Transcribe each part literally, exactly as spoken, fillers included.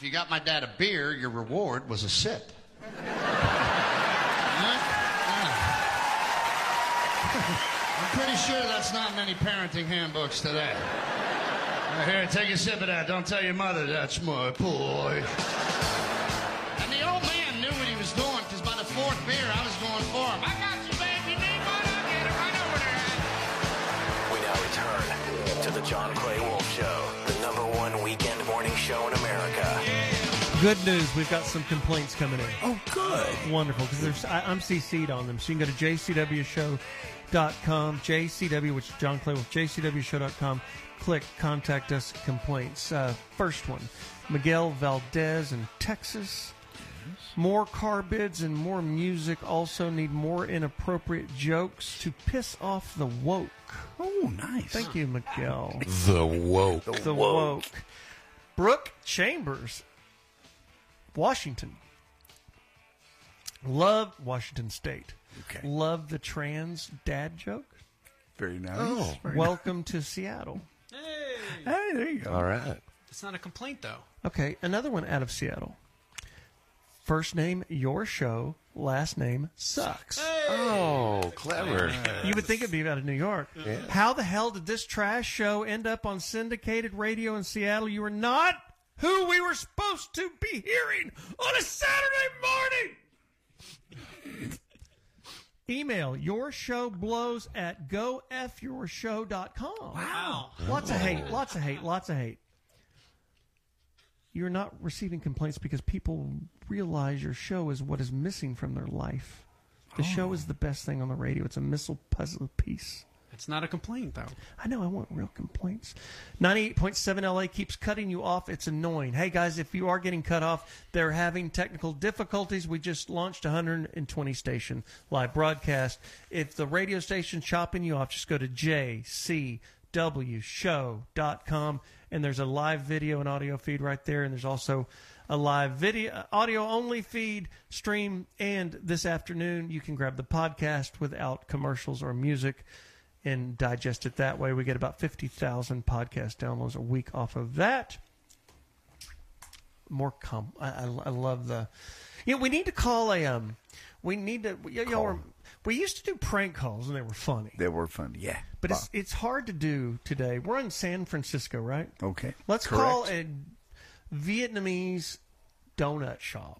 you got my dad a beer, your reward was a sip. Huh? Yeah. I'm pretty sure that's not many parenting handbooks today. Right, here, take a sip of that. Don't tell your mother that's my boy. And the old man knew what he was doing, because by the fourth beer, I was going for him. I got you, babe. You need one? I'll get it right over there. We now return to the John Clay Wolf Show, the number one weekend morning show in America. Good news, we've got some complaints coming in. Oh, good. Wonderful, because there's I, I'm C C'd on them. So you can go to j c w show dot com, J C W, which is John Clay Wolf, j c w show dot com. Click Contact Us Complaints. Uh, first one, Miguel Valdez in Texas. More car bids and more music also need more inappropriate jokes to piss off the woke. Oh, nice. Thank you, Miguel. The woke. The, the woke. woke. Brooke Chambers, Washington. Love Washington State. Okay. Love the trans dad joke. Very nice. Oh. Very Welcome nice. to Seattle. Hey. Hey, there you go. All right. It's not a complaint, though. Okay, another one out of Seattle. First name, your show. Last name, sucks. Hey. Oh, clever. You would think it'd be out of New York. Yeah. How the hell did this trash show end up on syndicated radio in Seattle? You were not who we were supposed to be hearing on a Saturday morning. Email your show blows at go f your show dot com. Wow. Lots of hate, lots of hate, lots of hate. You're not receiving complaints because people realize your show is what is missing from their life. The oh. show is the best thing on the radio. It's a missile puzzle piece. It's not a complaint, though. I know. I want real complaints. ninety-eight point seven L A keeps cutting you off. It's annoying. Hey, guys, if you are getting cut off, they're having technical difficulties. We just launched a one hundred twenty station live broadcast. If the radio station's chopping you off, just go to j c w show dot com, and there's a live video and audio feed right there, and there's also a live video, audio-only feed stream, and this afternoon you can grab the podcast without commercials or music and digest it that way. We get about fifty thousand podcast downloads a week off of that. More com. I, I, I love the. You know, we need to call a. Um, we need to. Y- y'all were, we used to do prank calls and they were funny. They were funny, yeah. But it's it's hard to do today. We're in San Francisco, right? Okay. Let's Correct. call a Vietnamese donut shop.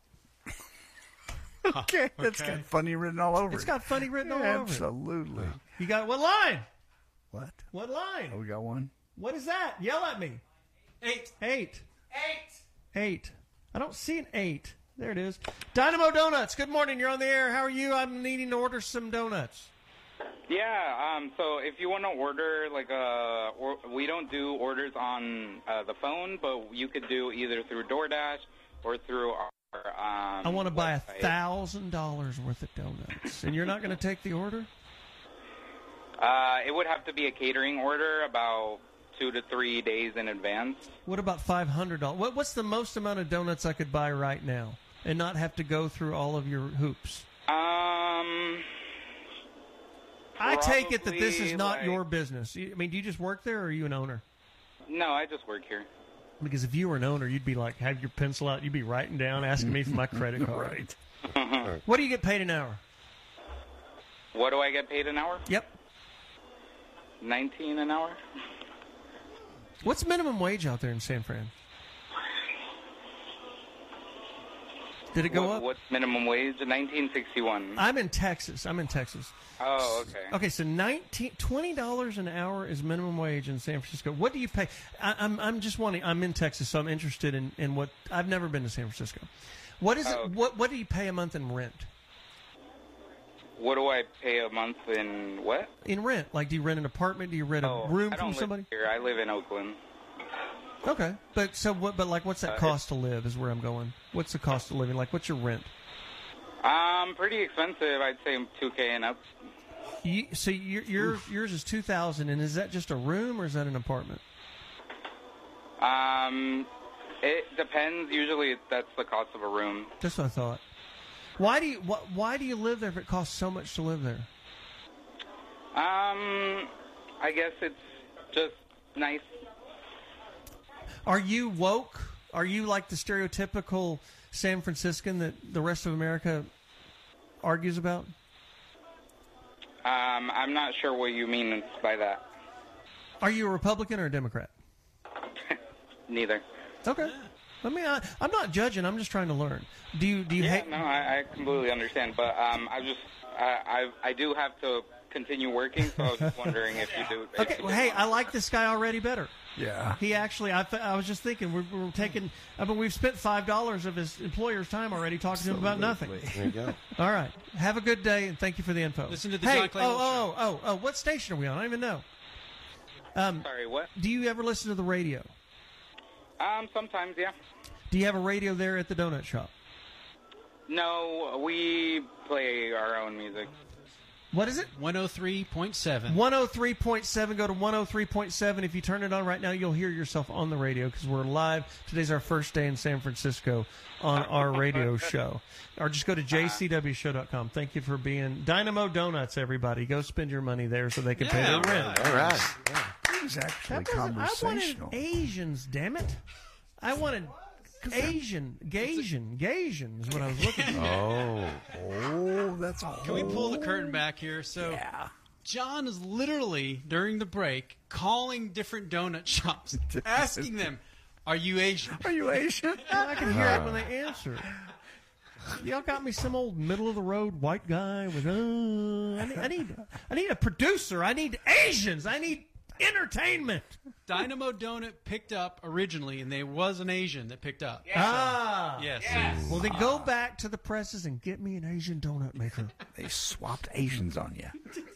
Okay, that's okay. got funny written all over It's it. got funny written all over it. Absolutely. You got what line? What? What line? Oh, we got one? What is that? Yell at me. Eight. Eight. Eight. Eight. I don't see an eight. There it is. Dynamo Donuts. Good morning. You're on the air. How are you? I'm needing to order some donuts. Yeah, um, so if you want to order, like, uh, or, we don't do orders on uh, the phone, but you could do either through DoorDash or through our um, I want to buy a website. thousand dollars worth of donuts, and you're not going to take the order? Uh, it would have to be a catering order about two to three days in advance. What about five hundred dollars? What, what's the most amount of donuts I could buy right now and not have to go through all of your hoops? Um, I take it that this is probably, not like- your business. I mean, do you just work there, or are you an owner? no, I just work here. Because if you were an owner, you'd be like, have your pencil out, you'd be writing down, asking me for my credit card. Right. What do you get paid an hour? What do I get paid an hour? Yep. nineteen an hour. What's minimum wage out there in San Fran? Did it go what, up? What's minimum wage? nineteen sixty-one. I'm in Texas. I'm in Texas. Oh, okay. Okay, so nineteen, twenty dollars an hour is minimum wage in San Francisco. What do you pay? I, I'm I'm just wanting. I'm in Texas, so I'm interested in, in what. I've never been to San Francisco. What is it? Oh, okay. What What do you pay a month in rent? What do I pay a month in what? In rent, like, do you rent an apartment? Do you rent a Oh, room I from don't live somebody? here. I live in Oakland. Okay, but so what? But like, what's that Uh, cost to live? Is where I'm going. What's the cost of living? Like, what's your rent? Um, pretty expensive. I'd say two K and up. You, so your yours yours is two thousand, and is that just a room or is that an apartment? Um, it depends. Usually, that's the cost of a room. That's what I thought. Why do you wh- Why do you live there if it costs so much to live there? Um, I guess it's just nice. Are you woke? Are you like the stereotypical San Franciscan that the rest of America argues about? Um, I'm not sure what you mean by that. Are you a Republican or a Democrat? Neither. Okay. I mean, I, I'm not judging. I'm just trying to learn. Do you do you Yeah, hate? no, I, I completely understand, but um, I just I, I I do have to continue working, so I was just wondering if you do. if Okay. you Well, did hey, want I to- like this guy already better. Yeah. He actually, I, th- I was just thinking, we're, we're taking, I mean, we've spent five dollars of his employer's time already talking to him about nothing. There you go. All right. Have a good day, and thank you for the info. Listen to the hey, John Clay oh, Wolf oh, oh, oh, what station are we on? I don't even know. Um, Sorry, what? do you ever listen to the radio? Um, sometimes, yeah. Do you have a radio there at the donut shop? No, we play our own music. What is it? one oh three point seven. one oh three point seven. Go to one oh three point seven. If you turn it on right now, you'll hear yourself on the radio because we're live. Today's our first day in San Francisco on our radio show. Or just go to j c w show dot com. Thank you for being Dynamo Donuts, everybody. Go spend your money there so they can pay Yeah, their rent. All right. It was actually That wasn't- I conversational. wanted Asians, damn it. I wanted Asian, Gasian, Gasian is what I was looking for. Oh. Oh, that's a Can we pull the curtain back here? So Yeah. John is literally, during the break, calling different donut shops, asking them, are you Asian? Are you Asian? I can hear it when they answer. Y'all got me some old middle of the road white guy with. Uh, I need, I need, I need a producer. I need Asians. I need entertainment. Dynamo Donut picked up originally, and there was an Asian that picked up. Ah, Yes. Well, then go back to the presses and get me an Asian donut maker. They swapped Asians on you.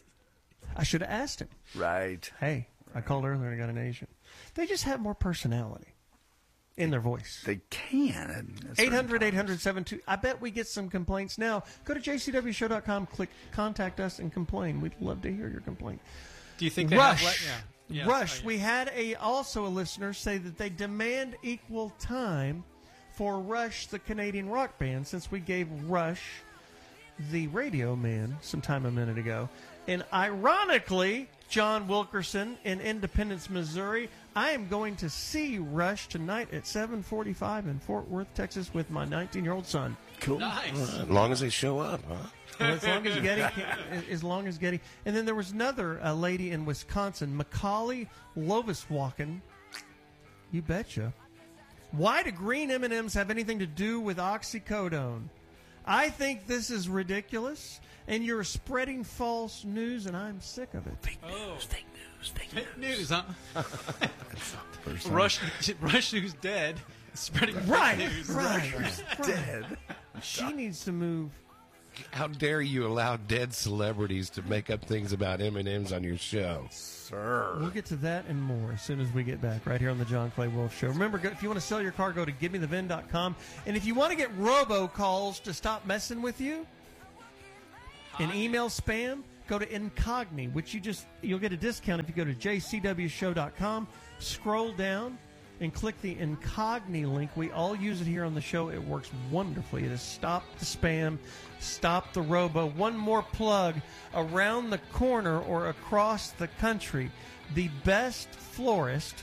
I should have asked him. Right. Hey, I called earlier and I got an Asian. They just have more personality in their voice. They can. at certain eight hundred, eight times. hundred, seven two. I bet we get some complaints now. Go to j c w show dot com, click contact us, and complain. We'd love to hear your complaint. Do you think they Rush. have... Let, yeah. Yeah. Rush. Oh, yeah. We had a also a listener say that they demand equal time for Rush, the Canadian rock band, since we gave Rush, the radio man, some time a minute ago. And ironically, John Wilkerson in Independence, Missouri, I am going to see Rush tonight at seven forty-five in Fort Worth, Texas, with my nineteen-year-old son. Cool. Nice. As long as they show up, huh? Well, as long as Getty, can, as long as Getty, and then there was another uh, lady in Wisconsin, Macaulay Loviswaken. You betcha. Why do green M and M's have anything to do with oxycodone? I think this is ridiculous, and you're spreading false news, and I'm sick of it. Fake Oh. news, fake news, fake news. News, huh? First time. Rush, Rush who's dead, spreading fake Right, news. right, Dead. She needs to move. How dare you allow dead celebrities to make up things about M and M's on your show? Sir. We'll get to that and more as soon as we get back right here on the John Clay Wolf Show. Remember, go- if you want to sell your car, go to give me the vin dot com. And if you want to get robocalls to stop messing with you and email spam, go to Incogni, which you just, you'll get a discount if you go to j c w show dot com, scroll down, and click the Incogni link. We all use it here on the show. It works wonderfully. It is stop the spam, stop the robo. One more plug. Around the corner or across the country, the best florist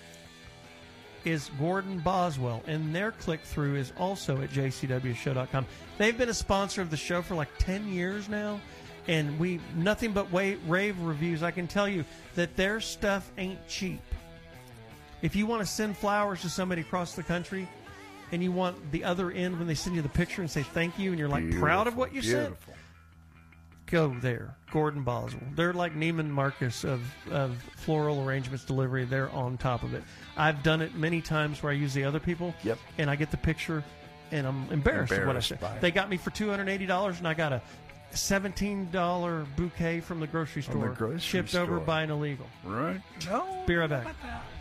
is Gordon Boswell, and their click-through is also at j c w show dot com. They've been a sponsor of the show for like ten years now, and we nothing but wa- rave reviews. I can tell you that their stuff ain't cheap. If you want to send flowers to somebody across the country and you want the other end when they send you the picture and say thank you and you're like proud of what you sent, Beautiful. go there. Gordon Boswell. They're like Neiman Marcus of, of floral arrangements delivery. They're on top of it. I've done it many times where I use the other people. Yep. And I get the picture and I'm embarrassed, at what I Embarrassed said. by it. They got me for two hundred eighty dollars and I got a seventeen dollars bouquet from the grocery From the store grocery shipped store. over by an illegal. Right? No. Be right back.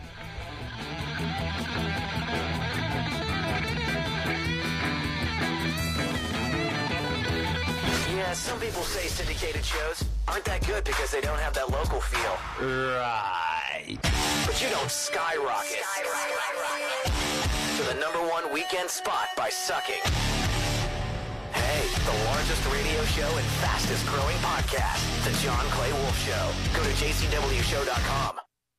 Yeah, some people say syndicated shows aren't that good because they don't have that local feel. Right. But you don't skyrocket to the number one weekend spot by sucking. Hey, the largest radio show and fastest growing podcast, The John Clay Wolf Show. Go to j c w show dot com.